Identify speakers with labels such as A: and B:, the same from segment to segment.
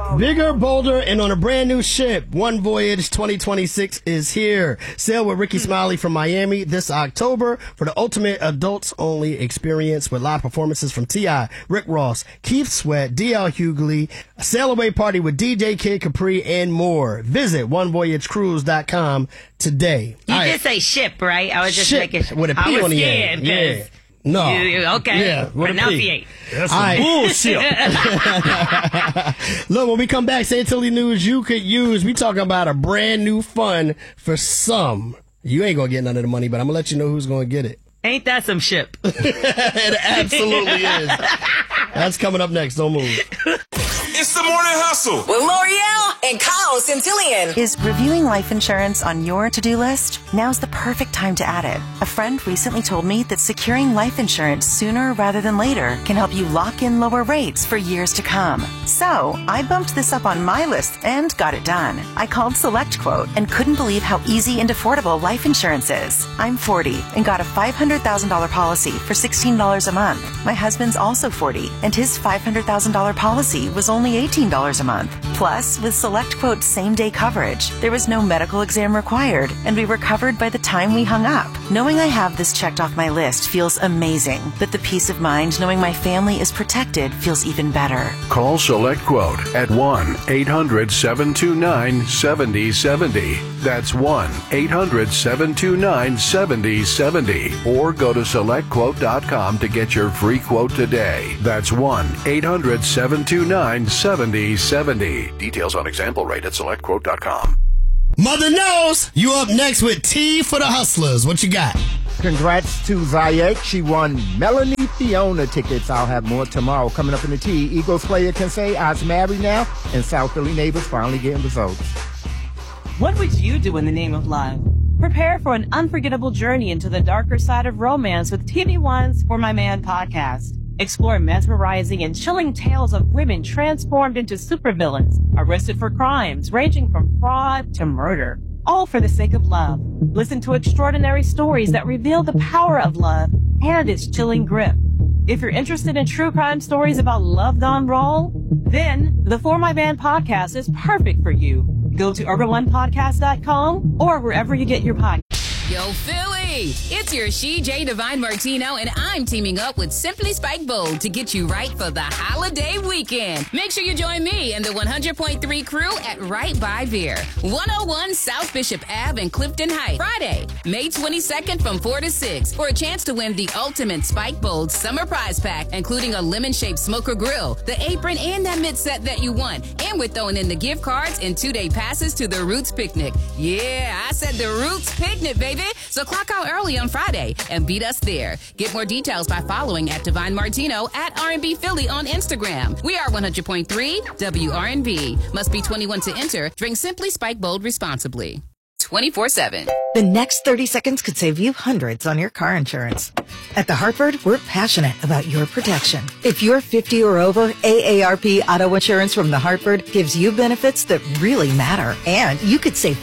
A: Bigger, bolder, and on a brand new ship. One Voyage 2026 is here. Sail with Ricky Smiley from Miami this October for the ultimate adults-only experience with live performances from T.I., Rick Ross, Keith Sweat, D.L. Hughley, a sail away party with DJ Kid Capri, and more. Visit onevoyagecruise.com today.
B: You did say ship, right? I was just
A: ship
B: making
A: with a P on the end. Yeah. No.
B: Okay.
A: Yeah,
B: pronunciate.
A: That's some bullshit. Look, when we come back, St. Tilly news you could use. We talking about a brand new fund for some. You ain't going to get none of the money, but I'm going to let you know who's going to get it.
B: Ain't that some ship?
A: It absolutely is. That's coming up next. Don't move.
C: It's the Morning Hustle
D: with L'Oreal and Kyle Centillion.
E: Is reviewing life insurance on your to-do list? Now's the perfect time to add it. A friend recently told me that securing life insurance sooner rather than later can help you lock in lower rates for years to come. So I bumped this up on my list and got it done. I called SelectQuote and couldn't believe how easy and affordable life insurance is. I'm 40 and got a $500,000 policy for $16 a month. My husband's also 40 and his $500,000 policy was only $18 a month. Plus, with SelectQuote's same-day coverage, there was no medical exam required, and we were covered by the time we hung up. Knowing I have this checked off my list feels amazing, but the peace of mind knowing my family is protected feels even better.
F: Call SelectQuote at 1-800-729-7070. That's 1-800-729-7070. Or go to SelectQuote.com to get your free quote today. That's 1-800-729-7070. Details on example rate at SelectQuote.com.
A: Mother knows. You up next with T for the Hustlers. What you got?
G: Congrats to Zayek. She won Melanie Fiona tickets. I'll have more tomorrow. Coming up in the T, Eagles player can say, I's married now, and South Philly neighbors finally getting results.
H: What would you do in the name of love? Prepare for an unforgettable journey into the darker side of romance with TV One's For My Man podcast. Explore mesmerizing and chilling tales of women transformed into supervillains, arrested for crimes ranging from fraud to murder, all for the sake of love. Listen to extraordinary stories that reveal the power of love and its chilling grip. If you're interested in true crime stories about love gone wrong, then the For My Man podcast is perfect for you. Go to urbanonepodcast.com or wherever you get your podcast.
I: Yo, Philly! It's your She-J Divine Martino, and I'm teaming up with Simply Spike Bold to get you right for the holiday weekend. Make sure you join me and the 100.3 crew at Right by Beer, 101 South Bishop Ave in Clifton Heights, Friday, May 22nd from 4 to 6, for a chance to win the ultimate Spike Bold summer prize pack, including a lemon-shaped smoker grill, the apron, and that mid set that you want. And we're throwing in the gift cards and 2-day passes to the Roots Picnic. Yeah, I said the Roots Picnic, baby. So clock out early on Friday and beat us there. Get more details by following at Divine Martino at R&B Philly on Instagram. We are 100.3 WRNB. Must be 21 to enter. Drink Simply Spike Bold responsibly. 24/7.
J: The next 30 seconds could save you hundreds on your car insurance. At The Hartford, we're passionate about your protection. If you're 50 or over, AARP Auto Insurance from The Hartford gives you benefits that really matter. And you could save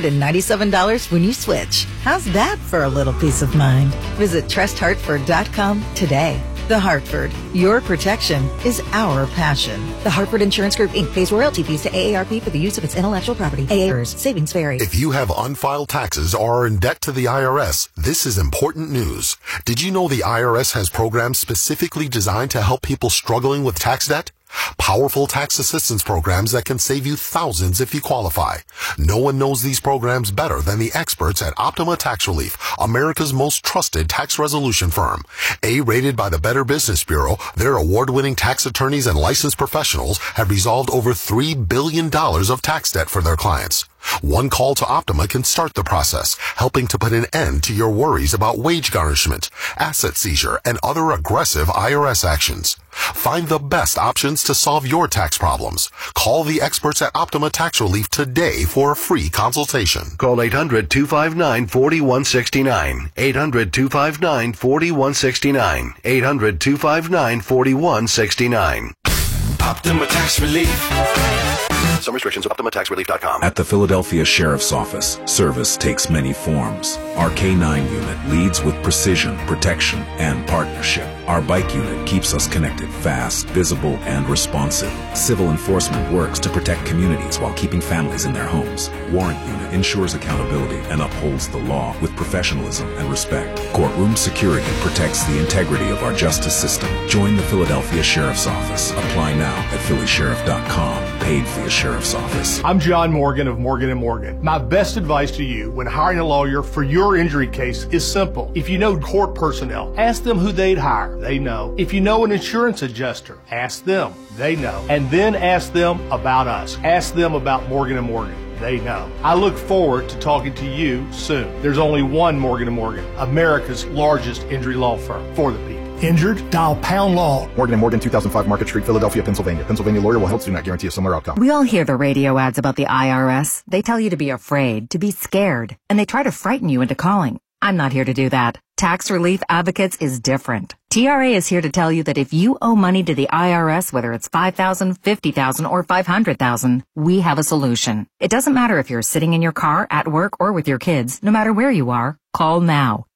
J: $597 when you switch. How's that for a little peace of mind? Visit trusthartford.com today. The Hartford, your protection is our passion. The Hartford Insurance Group, Inc. pays royalty fees to AARP for the use of its intellectual property. AARP's savings vary.
K: If you have unfiled taxes or are in debt to the IRS, this is important news. Did you know the IRS has programs specifically designed to help people struggling with tax debt? Powerful tax assistance programs that can save you thousands if you qualify. No one knows these programs better than the experts at Optima Tax Relief, America's most trusted tax resolution firm. A-rated by the Better Business Bureau, their award-winning tax attorneys and licensed professionals have resolved over $3 billion of tax debt for their clients. One call to Optima can start the process, helping to put an end to your worries about wage garnishment, asset seizure, and other aggressive IRS actions. Find the best options to solve your tax problems. Call the experts at Optima Tax Relief today for a free consultation.
F: Call 800-259-4169. 800-259-4169. 800-259-4169.
C: Optima Tax Relief.
F: Some restrictions at OptimaTaxRelief.com.
L: At the Philadelphia Sheriff's Office, service takes many forms. Our K-9 unit leads with precision, protection, and partnership. Our bike unit keeps us connected, fast, visible, and responsive. Civil enforcement works to protect communities while keeping families in their homes. Warrant unit ensures accountability and upholds the law with professionalism and respect. Courtroom security protects the integrity of our justice system. Join the Philadelphia Sheriff's Office. Apply now at phillysheriff.com. Paid via Sheriff's Office.
M: I'm John Morgan of Morgan & Morgan. My best advice to you when hiring a lawyer for your injury case is simple. If you know court personnel, ask them who they'd hire. They know. If you know an insurance adjuster, ask them. They know. And then ask them about us. Ask them about Morgan & Morgan. They know. I look forward to talking to you soon. There's only one Morgan & Morgan, America's largest injury law firm for the people. Injured? Dial Pound Law.
N: Morgan & Morgan, 2005 Market Street, Philadelphia, Pennsylvania. Pennsylvania lawyer will help, do not guarantee a similar outcome.
O: We all hear the radio ads about the IRS. They tell you to be afraid, to be scared, and they try to frighten you into calling. I'm not here to do that. Tax Relief Advocates is different. TRA is here to tell you that if you owe money to the IRS, whether it's $5,000, $50,000, or $500,000, we have a solution. It doesn't matter if you're sitting in your car, at work, or with your kids. No matter where you are, call now.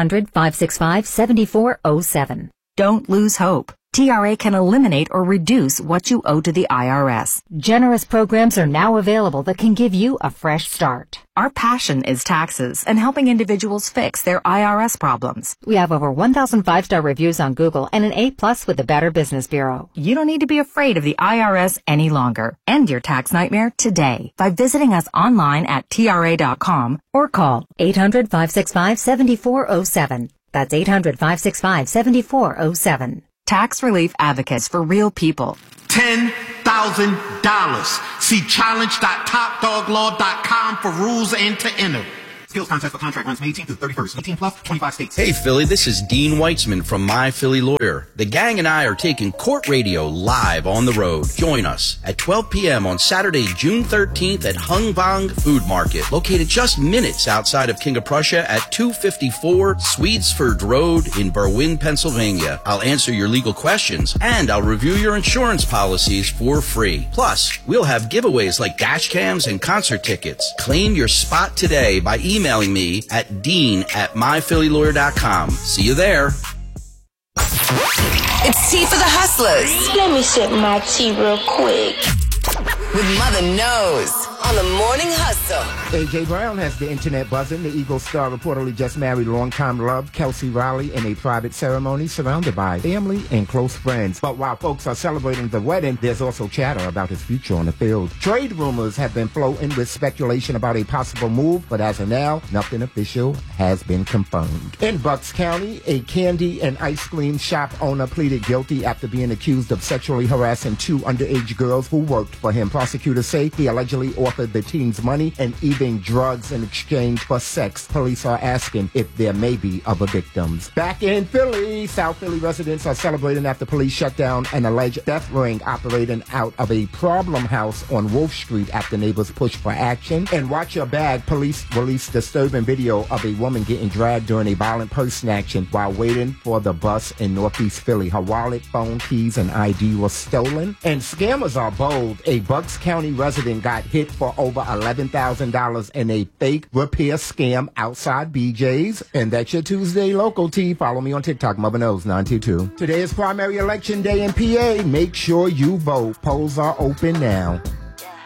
O: 800-565-7407. Don't lose hope. TRA can eliminate or reduce what you owe to the IRS. Generous programs are now available that can give you a fresh start. Our passion is taxes and helping individuals fix their IRS problems. We have over 1,000 5-star reviews on Google and an A+ with the Better Business Bureau. You don't need to be afraid of the IRS any longer. End your tax nightmare today by visiting us online at TRA.com or call 800-565-7407. That's 800-565-7407. Tax Relief Advocates for real people.
P: $10,000. See challenge.topdoglaw.com for rules and to enter. Skills contest for contract runs May 18th through 31st. 18 plus, 25 states.
Q: Hey, Philly, this is Dean Weitzman from My Philly Lawyer. The gang and I are taking court radio live on the road. Join us at 12 p.m. on Saturday, June 13th at Hung Bang Food Market, located just minutes outside of King of Prussia at 254 Swedesford Road in Berwyn, Pennsylvania. I'll answer your legal questions, and I'll review your insurance policies for free. Plus, we'll have giveaways like dash cams and concert tickets. Claim your spot today by emailing me at dean@myphillylawyer.com. See you there.
D: It's tea for the hustlers.
R: Let me sip my tea real quick.
D: With Mother Knows on the Morning Hustle.
G: A.J. Brown has the internet buzzing. The Eagles star reportedly just married longtime love Kelsey Riley in a private ceremony surrounded by family and close friends. But while folks are celebrating the wedding, there's also chatter about his future on the field. Trade rumors have been floating with speculation about a possible move, but as of now, nothing official has been confirmed. In Bucks County, a candy and ice cream shop owner pleaded guilty after being accused of sexually harassing 2 underage girls who worked for him. Prosecutors say he allegedly offered the teens money and even drugs in exchange for sex. Police are asking if there may be other victims. Back in Philly, South Philly residents are celebrating after police shut down an alleged death ring operating out of a problem house on Wolf Street after neighbors pushed for action. And watch your bag, police released disturbing video of a woman getting dragged during a violent purse snatching while waiting for the bus in Northeast Philly. Her wallet, phone, keys, and ID were stolen. And scammers are bold. A Bucks County resident got hit for over $11,000 in a fake repair scam outside BJ's. And that's your Tuesday local tea. Follow me on TikTok, Mother Knows 922. Today is primary election day in PA. Make sure you vote. Polls are open now.